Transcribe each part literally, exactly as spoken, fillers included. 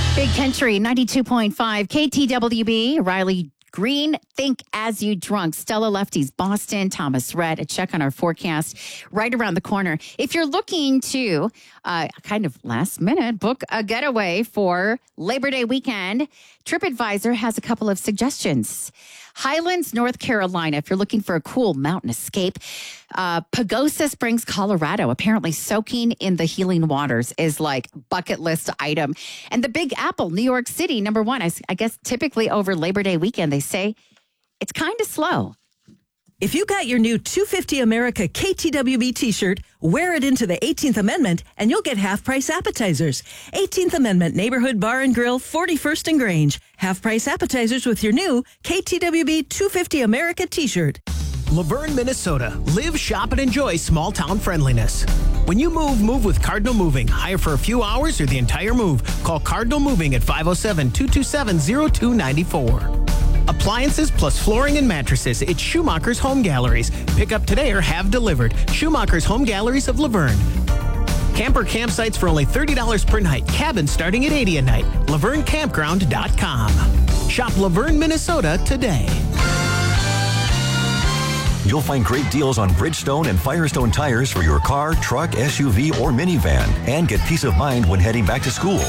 Big Country ninety-two point five K T W B. Riley Green, Think As You Drunk. Stella Lefty's Boston. Thomas Rhett. A check on our forecast right around the corner. If you're looking to uh, kind of last minute book a getaway for Labor Day weekend, TripAdvisor has a couple of suggestions. Highlands, North Carolina, if you're looking for a cool mountain escape. Uh, Pagosa Springs, Colorado. Apparently soaking in the healing waters is like bucket list item. And the Big Apple, New York City, number one. I, I guess typically over Labor Day weekend, they say it's kind of slow. If you got your new two fifty America K T W B t-shirt, wear it into the eighteenth Amendment and you'll get half-price appetizers. eighteenth Amendment Neighborhood Bar and Grill, forty-first and Grange. Half-price appetizers with your new K T W B two fifty America t-shirt. Laverne, Minnesota. Live, shop, and enjoy small town friendliness. When you move, move with Cardinal Moving. Hire for a few hours or the entire move. Call Cardinal Moving at five oh seven, two two seven, oh two nine four. Appliances plus flooring and mattresses. It's Schumacher's Home Galleries. Pick up today or have delivered. Schumacher's Home Galleries of Laverne. Camper campsites for only thirty dollars per night. Cabins starting at eighty dollars a night. laverne campground dot com. Shop Laverne, Minnesota today. You'll find great deals on Bridgestone and Firestone tires for your car, truck, S U V, or minivan. And get peace of mind when heading back to school.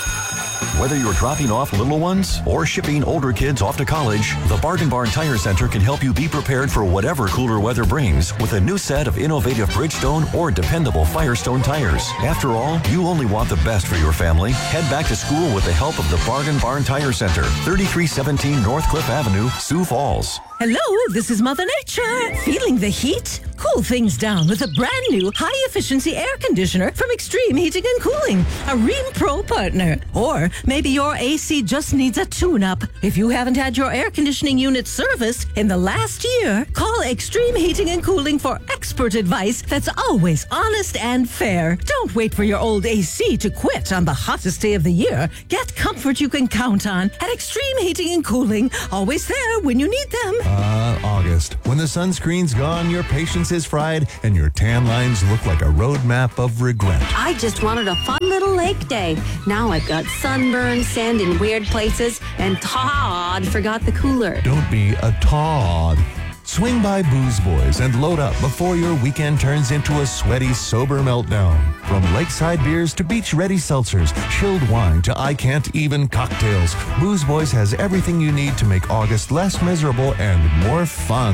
Whether you're dropping off little ones or shipping older kids off to college, the Bargain Barn Tire Center can help you be prepared for whatever cooler weather brings with a new set of innovative Bridgestone or dependable Firestone tires. After all, you only want the best for your family. Head back to school with the help of the Bargain Barn Tire Center, thirty-three seventeen North Cliff Avenue, Sioux Falls. Hello, this is Mother Nature. Feeling the heat? Cool things down with a brand new high-efficiency air conditioner from Extreme Heating and Cooling, a Rheem Pro partner. Or maybe your A C just needs a tune-up. If you haven't had your air conditioning unit serviced in the last year, call Extreme Heating and Cooling for expert advice that's always honest and fair. Don't wait for your old A C to quit on the hottest day of the year. Get comfort you can count on at Extreme Heating and Cooling, always there when you need them. Uh, August. When the sunscreen's gone, your patience is fried, and your tan lines look like a roadmap of regret. I just wanted a fun little lake day. Now I've got sunburn, sand in weird places, and Todd forgot the cooler. Don't be a Todd. Swing by Booze Boys and load up before your weekend turns into a sweaty, sober meltdown. From lakeside beers to beach-ready seltzers, chilled wine to I-can't-even cocktails, Booze Boys has everything you need to make August less miserable and more fun.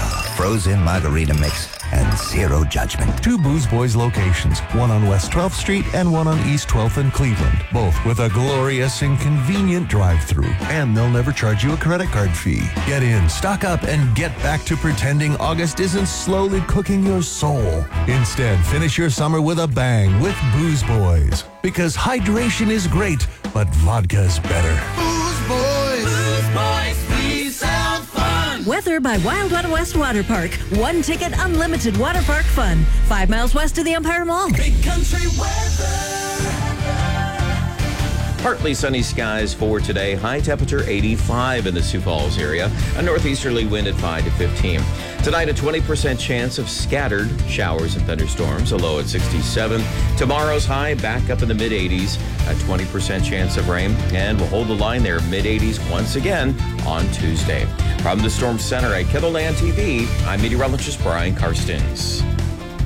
Frozen margarita mix and zero judgment. Two Booze Boys locations, one on West twelfth Street and one on East twelfth in Cleveland, both with a glorious and convenient drive-through. And they'll never charge you a credit card fee. Get in, stock up, and get back to pretending August isn't slowly cooking your soul. Instead, finish your summer with a bang with Booze Boys. Because hydration is great, but vodka's better. Booze Boys! Booze Boys, please have fun! Weather by Wild Wild West Water Park. One ticket, unlimited water park fun. Five miles west of the Empire Mall. Big country weather! Partly sunny skies for today. High temperature eighty-five in the Sioux Falls area. A northeasterly wind at five to fifteen. Tonight, a twenty percent chance of scattered showers and thunderstorms. A low at sixty-seven. Tomorrow's high back up in the mid eighties. A twenty percent chance of rain. And we'll hold the line there mid eighties once again on Tuesday. From the Storm Center at Kettleland T V, I'm meteorologist Brian Karstens.